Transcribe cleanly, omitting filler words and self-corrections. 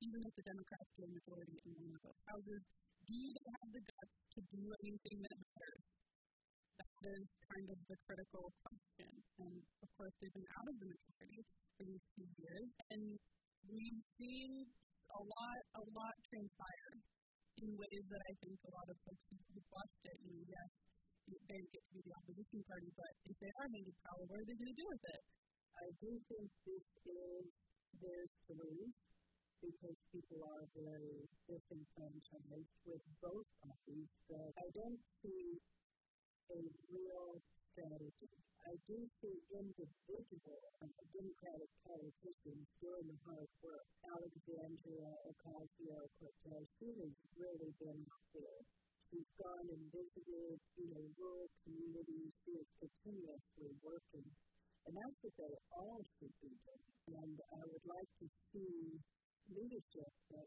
even if the Democrats get a majority in one of those houses, do they have the guts to do anything that matters? That is kind of the critical question. And, of course, they've been out of the majority for these 2 years, and we've seen a lot transpire in ways that I think a lot of folks who've watched it, yes, they get to be the opposition party, but if they are made power, what are they going to do with it? I do think this is theirs to lose because people are very disenfranchised with both parties, but I don't see a real strategy. I do see individual Democratic politicians doing the hard work. Alexandria Ocasio-Cortez, she has really been out there. She's gone and visited, rural communities. She is continuously working. And that's what they all should be doing. And I would like to see leadership that